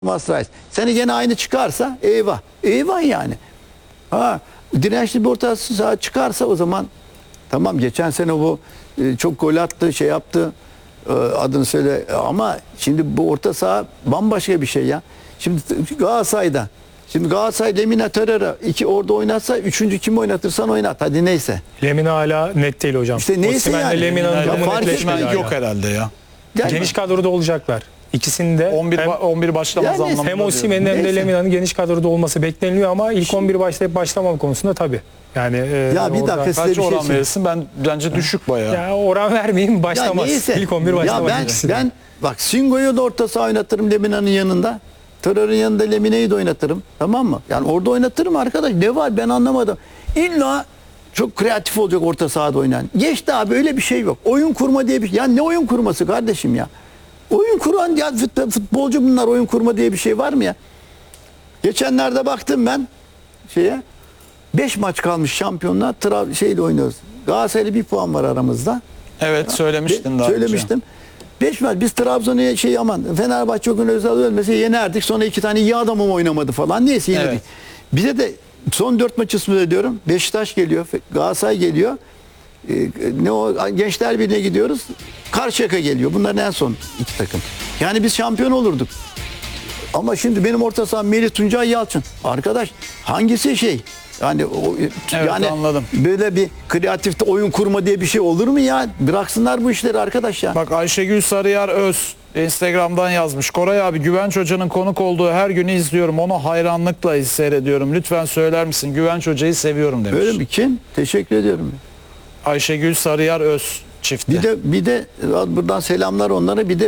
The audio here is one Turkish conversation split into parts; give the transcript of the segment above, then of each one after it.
Masraç. Seni gene aynı çıkarsa eyvah. Eyvah yani. Ha, dirençli bir orta saha çıkarsa o zaman tamam, geçen sene bu çok gol attı, şey yaptı. Adını söyle, ama şimdi bu orta saha bambaşka bir şey ya. Şimdi Galatasaray'da. Şimdi Galatasaray Lemina Torreira iki orada oynatsa, üçüncü kim oynatırsan oynat. Hadi neyse. Lemina hala net değil hocam. İşte neyse Osimhen'le yani. Lemina'nın Ya durumu fark netleşmedi etmez. hala. Yok herhalde ya. Yani, Geniş kadroda olacaklar. İkisinde 11 başlamaz Yani anlamında. hem diyorum. Osimhen'in hem de Neyse. Lemina'nın geniş kadroda olması bekleniliyor ama ilk 11 başlayıp başlamama konusunda tabii. Yani Ya bir dakika, size Kaç bir şey oran söyleyeyim. verirsin? Bence düşük bayağı. ya oran vermeyeyim, başlamaz. neyse. İlk 11 başlamaz. Ya ikisi de. ben bak, Singo'yu da orta saha oynatırım Lemina'nın yanında. Torreira'nın yanında Lemina'yı da oynatırım. Tamam mı? Yani orada oynatırım arkadaş. Ne var, ben anlamadım. İlla çok kreatif olacak orta sahada oynayan. Geçti abi, öyle bir şey yok. Oyun kurma diye bir şey. Ya ne oyun kurması kardeşim ya? Oyun kuran ya, futbolcu bunlar, oyun kurma diye bir şey var mı ya? Geçenlerde baktım ben şeye. 5 maç kalmış şampiyonluğa. Şeyle oynuyoruz. Galatasaray'la bir puan var aramızda. Evet, söylemiştin daha önce. Söylemiştim. 5 maç biz Trabzon'u aman Fenerbahçe o gün Özal ölmese yenerdik. Sonra 2 tane iyi adamım oynamadı falan. Neyse yenerdik. Evet. Bize de son 4 maç ismi ediyorum. Beşiktaş geliyor. Galatasaray geliyor. Ne o, Gençler Birliği'ne gidiyoruz. Karşıyaka geliyor. Bunların en son 2 takım. Yani biz şampiyon olurduk. Ama şimdi benim orta saham Melih, Tuncay, Yalçın. Arkadaş hangisi şey? Yani Evet, yani anladım. böyle bir kreatifte oyun kurma diye bir şey olur mu ya? Bıraksınlar bu işleri arkadaş ya. Bak, Ayşegül Sarıyer Öz Instagram'dan yazmış. Koray abi, Güvenç Hoca'nın konuk olduğu her günü izliyorum. Onu hayranlıkla seyrediyorum. Lütfen söyler misin? Güvenç Hoca'yı seviyorum demiş. Öyle mi? Kim? Teşekkür ediyorum. Ayşegül Sarıyer Öz çifti. Bir de buradan selamlar onlara. Bir de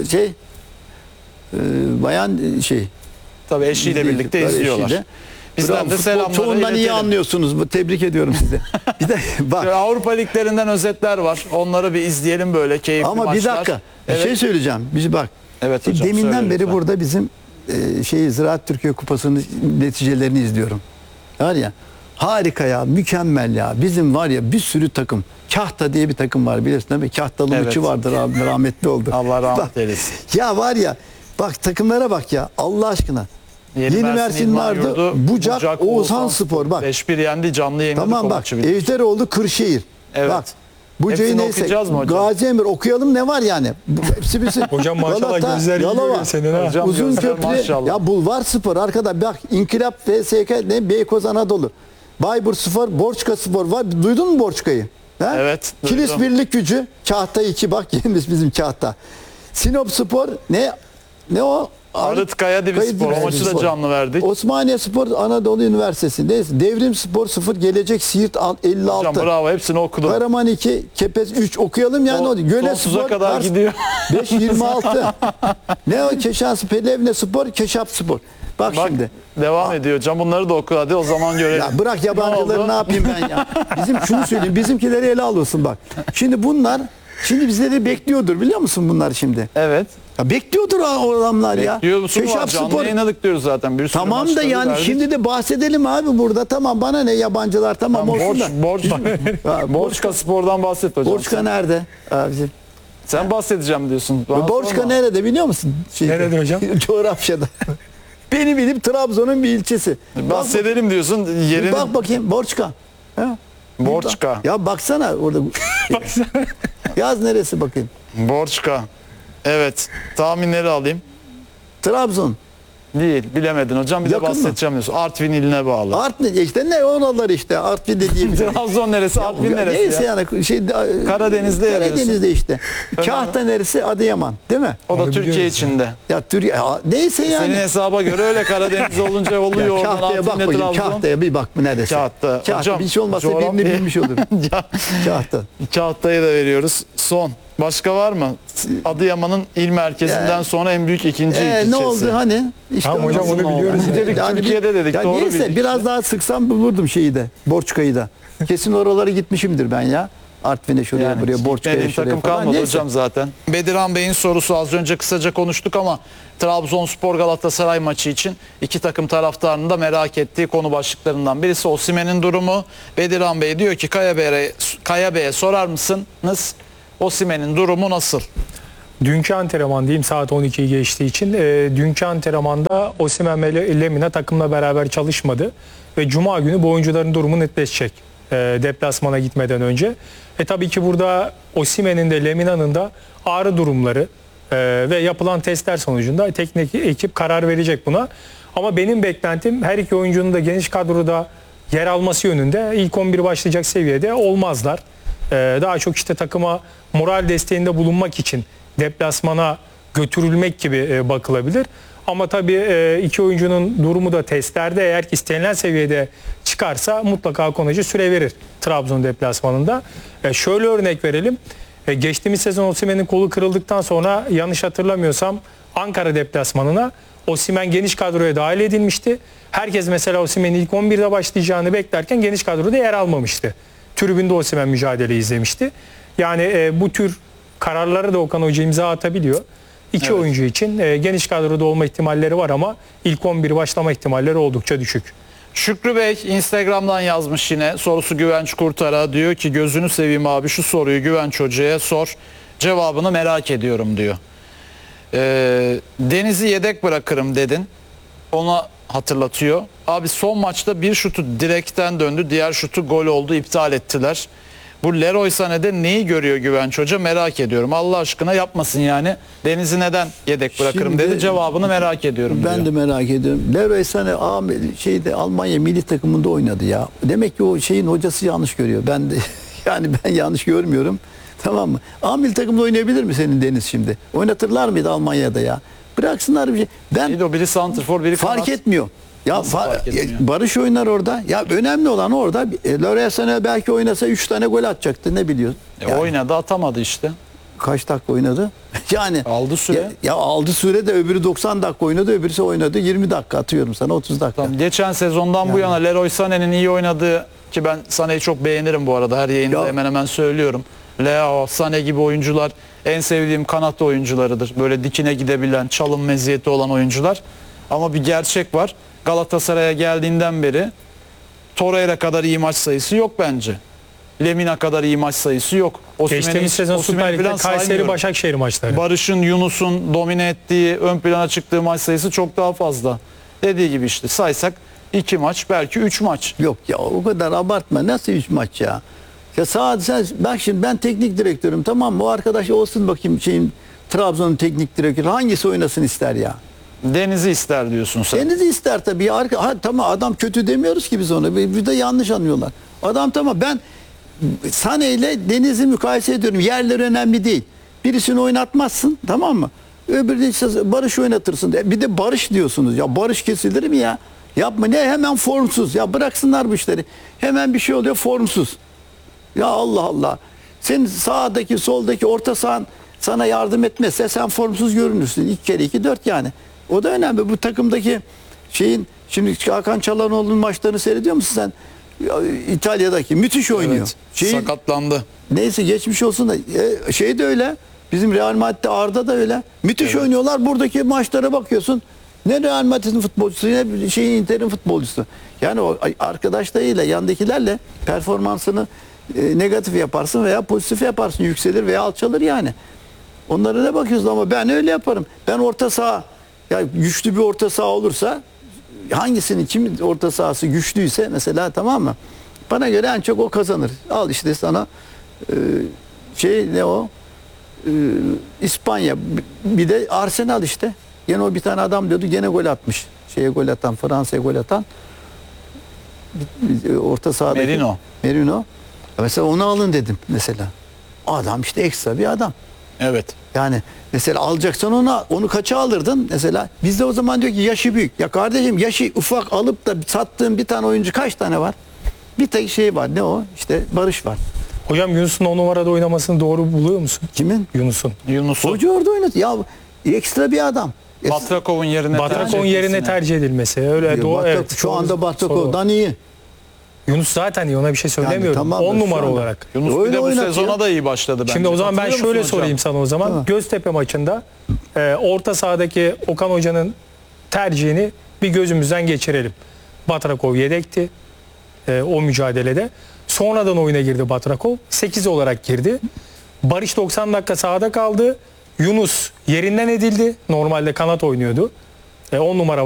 bayan Tabii eşiyle birlikte izliyorlar. eşiyle. Bizden Bravo, de futbol selamları çoğundan iyi iletelim. anlıyorsunuz. Tebrik ediyorum sizi. Bir de bak, Avrupa liglerinden özetler var. Onları bir izleyelim, böyle keyifli ama maçlar. bir dakika. Bir Evet. şey söyleyeceğim. Bak. Evet Şimdi hocam, deminden söyle beri lütfen. burada bizim Ziraat Türkiye Kupası'nın neticelerini izliyorum. Var ya, harika ya, mükemmel ya. Bizim var ya bir sürü takım. Kahta diye bir takım var, bilirsin değil mi? Kahtalı Evet. Mıçı vardır abi, rahmetli oldu. Allah rahmet Bak, eylesin. ya var ya, bak takımlara bak ya, Allah aşkına. Yeni Mersin vardı. Yurdu, Bucak, Oğuzhan Spor. Bak. 5-1 yendi, canlı yayınladık Tamam o bak. maçı bir. Ejderoğlu, Kırşehir. Evet. Bak. Buca'yı Hepsini neyse. okuyacağız mı hocam? Gazi Emir okuyalım, ne var yani? Hepsi birisi. Hocam maşallah Galata, gözler iyi Yalova, görüyor senin ha. Hocam Uzun gözler Köprü. maşallah. Ya Bulvar Spor arkada bak. İnkılap FSK ne? Beykoz Anadolu. Bayburt Spor, Borçka Spor var. Duydun mu Borçka'yı? Ha? Evet, Kilis duydum. Birlik Gücü. Kahta 2 bak, yenimiz bizim Kahta. Sinop Spor ne o? Arıtkaya Divrispor. O maçı da canlı verdik. Osmaniye Spor, Anadolu Üniversitesi. Neyse, Devrim Spor 0, Gelecek Siirt 56. Hocam bravo, hepsini okudum. Karaman 2, Kepez 3 okuyalım yani. Göle sonsuza Spor kadar Kars gidiyor. 5, 26. Ne o? Keşans, Pelevne Spor, Keşap Spor. Bak şimdi. Devam ediyor hocam. Bunları da oku hadi, o zaman görelim. Ya bırak yabancıları, oldu? ne yapayım ben ya. Şunu söyleyeyim, bizimkileri ele alıyorsun bak. Şimdi bunlar, bizleri bekliyordur biliyor musun bunlar şimdi? Evet. Ya bekliyordur o adamlar ya. Bekliyor musun? Keşap Canlı Spor. yayınladık diyoruz zaten. Bir sürü Tamam da maçları yani verdik. şimdi de bahsedelim abi burada. Tamam, bana ne yabancılar, tamam olsun da. Borçka Spor'dan bahset hocam. Borçka nerede? Abicim. Sen bahsedeceğim diyorsun. Bana Borçka sorma. nerede biliyor musun? Nerede hocam? Coğrafyada. Beni bilip Trabzon'un bir ilçesi. Bahsedelim diyorsun. Yerini... Bak bakayım Borçka. Ha? Borçka. Ya baksana orada. Yaz neresi bakayım. Borçka. Evet. Tahminleri alayım. Trabzon. Değil. Bilemedin hocam. Bir de Yakın mı? bahsedeceğim diyorsun. Artvin iline bağlı. Artvin işte, ne oralar işte. Artvin dediğim. Trabzon neresi? Artvin neresi Neyse ya? yani Karadeniz'de ya diyorsun. Karadeniz'de işte. Kahta neresi? Adıyaman. Değil mi? O da Onu Türkiye biliyoruz. içinde. Ya Türkiye neyse yani. Senin hesaba göre öyle, Karadeniz olunca oluyor. Ya Oradan Kahta'ya bak Artvin'le bakayım. Trabzon. Kahta'ya bir bak neresi. Kahta. Kahta Hocam, bir şey olmazsa coğrafya- birini bilmiş olurum. Kahta. Kahta'yı da veriyoruz. Son. Başka var mı? Adıyaman'ın il merkezinden sonra en büyük ikinci ilçesi. Ne oldu hani? İşte Tamam hocam, oldu. onu biliyoruz. Biz dedik, Türkiye'de dedik. Ya Doğru neyse bildik. biraz daha sıksam bulurdum şeyi de. Borçka'yı da. Kesin oralara gitmişimdir ben ya. Artvin'e şuraya Yani buraya, Borçka'ya benim şuraya takım falan. kalmadı Neyse. hocam zaten. Bedirhan Bey'in sorusu, az önce kısaca konuştuk ama Trabzonspor Galatasaray maçı için iki takım taraftarının da merak ettiği konu başlıklarından birisi Osimhen'in durumu. Bedirhan Bey diyor ki Kaya Bey'e sorar mısınız? Osimhen'in durumu nasıl? Dünkü antrenman diyeyim, saat 12'yi geçtiği için. Dünkü antrenmanda Osimhen ve Lemina takımla beraber çalışmadı. Ve Cuma günü bu oyuncuların durumu netleşecek. Deplasmana gitmeden önce. Tabii ki burada Osimhen'in de Lemina'nın da ağrı durumları ve yapılan testler sonucunda teknik ekip karar verecek buna. Ama benim beklentim her iki oyuncunun da geniş kadroda yer alması yönünde. İlk 11 başlayacak seviyede olmazlar. Daha çok işte takıma moral desteğinde bulunmak için deplasmana götürülmek gibi bakılabilir. Ama tabii iki oyuncunun durumu da testlerde eğer ki istenilen seviyede çıkarsa mutlaka Hakan Hoca süre verir Trabzon deplasmanında. Şöyle örnek verelim. Geçtiğimiz sezon Osimhen'in kolu kırıldıktan sonra yanlış hatırlamıyorsam Ankara deplasmanına Osimhen geniş kadroya dahil edilmişti. Herkes mesela Osimhen'in ilk 11'de başlayacağını beklerken geniş kadroda yer almamıştı. Tribünde Osimhen mücadele izlemişti. Yani bu tür kararları da Okan Hoca imza atabiliyor. İki oyuncu için geniş kadroda olma ihtimalleri var ama ilk 11 başlama ihtimalleri oldukça düşük. Şükrü Bey Instagram'dan yazmış yine. Sorusu Güvenç Kurtar'a, diyor ki gözünü seveyim abi şu soruyu Güvenç Hoca'ya sor. Cevabını merak ediyorum diyor. Deniz'i yedek bırakırım dedin. Ona hatırlatıyor. Abi son maçta bir şutu direkten döndü. Diğer şutu gol oldu, iptal ettiler. Bu Leroy Sané'de neyi görüyor Güvenç Hoca merak ediyorum. Allah aşkına yapmasın yani. Deniz'i neden yedek bırakırım Şimdi dedi. Cevabını merak ediyorum Ben diyor. de merak ediyorum. Leroy Sané Almanya milli takımında oynadı ya. Demek ki o şeyin hocası yanlış görüyor. Ben de ben yanlış görmüyorum. Tamam mı? Milli takımda oynayabilir mi senin Deniz şimdi? Oynatırlar mıydı Almanya'da ya? Bıraksınlar bir şey. Biri santrfor, biri Fark kanat. etmiyor. Ya fark etmiyor? Barış oynar orada. Ya önemli olan orada. Leroy Sané belki oynasa 3 tane gol atacaktı. Ne biliyorsun? Yani Oynadı, atamadı işte. kaç dakika oynadı? Yani Aldı süre. Ya aldı süre de öbürü 90 dakika oynadı, öbürüsü oynadı 20 dakika, atıyorum sana 30 dakika. Tamam, geçen sezondan bu yana Leroy Sané'nin iyi oynadığı, ki ben Sané'yi çok beğenirim bu arada, her yayında Ya. hemen hemen söylüyorum. Leo, Sané gibi oyuncular en sevdiğim kanat oyuncularıdır. Böyle dikine gidebilen, çalım meziyeti olan oyuncular. Ama bir gerçek var. Galatasaray'a geldiğinden beri Torreira kadar iyi maç sayısı yok bence. Lemina kadar iyi maç sayısı yok. Geçtiğimiz sezon Süper Lig'de Kayseri Başakşehir maçları. Barış'ın, Yunus'un domine ettiği, ön plana çıktığı maç sayısı çok daha fazla. Dediği gibi işte saysak 2 maç, belki 3 maç. Yok ya, o kadar abartma. Nasıl 3 maç ya? Ya bak şimdi ben teknik direktörüm, tamam mı? O arkadaş olsun bakayım Trabzon'un teknik direktörü. Hangisi oynasın ister ya? Deniz'i ister diyorsun sen. Deniz'i ister tabii. Tamam, adam kötü demiyoruz ki biz onu. Bir de yanlış anlıyorlar. Adam tamam, ben Sané ile Deniz'i mukayese ediyorum. Yerleri önemli değil. Birisini oynatmazsın, tamam mı? Öbürü de işte Barış oynatırsın. Bir de Barış diyorsunuz. Ya Barış kesilir mi ya? Yapma, ne hemen formsuz. Ya bıraksınlar bu işleri. Hemen bir şey oluyor, formsuz. Ya Allah Allah. Senin sağdaki, soldaki, orta sahan sana yardım etmezse sen formsuz görünürsün. 2 kere 2 4 yani. O da önemli. Bu takımdaki şimdi Hakan Çalhanoğlu'nun maçlarını seyrediyor musun sen? İtalya'daki müthiş oynuyor. Evet, sakatlandı. Neyse, geçmiş olsun da de öyle. Bizim Real Madrid'de Arda da öyle. Müthiş oynuyorlar. Buradaki maçlara bakıyorsun. Ne Real Madrid'in futbolcusu, ne Inter'in futbolcusu. Yani o arkadaşlarıyla, yandakilerle performansını negatif yaparsın veya pozitif yaparsın. Yükselir veya alçalır yani. Onlara ne bakıyorsun, ama ben öyle yaparım. Ben orta saha, ya güçlü bir orta saha olursa, kimin orta sahası güçlüyse mesela, tamam mı? Bana göre en çok o kazanır. Al işte sana İspanya, bir de Arsenal işte. Gene o bir tane adam diyordu, gene gol atmış. Gol atan, Fransa'ya gol atan. Orta sahadaki Merino. Mesela onu alın dedim mesela. Adam işte ekstra bir adam. Evet. Yani mesela alacaksan onu kaça alırdın mesela? Bizde o zaman diyor ki yaşı büyük. Ya kardeşim, yaşı ufak alıp da sattığın bir tane oyuncu kaç tane var? Bir tek var. Ne o? İşte Barış var. Hocam Yunus'un 10 numarada oynamasını doğru buluyor musun? Kimin? Yunus'un. Hoca orada oynadı. Ya ekstra bir adam. Batrakov'un yerine tercih edilmesi. Öyle evet, şu anda Batrakov'dan iyi. Yunus zaten iyi, ona bir şey söylemiyorum. tamam, 10 numara anda. olarak. Yunus bir de bu sezona da iyi başladı bence. Şimdi o zaman ben Hatırlıyor şöyle musun hocam? sorayım sana o zaman. Tamam. Göztepe maçında orta sahadaki Okan Hoca'nın tercihini bir gözümüzden geçirelim. Batrakov yedekti o mücadelede. Sonradan oyuna girdi Batrakov. 8 olarak girdi. Barış 90 dakika sahada kaldı. Yunus yerinden edildi. Normalde kanat oynuyordu. 10 numara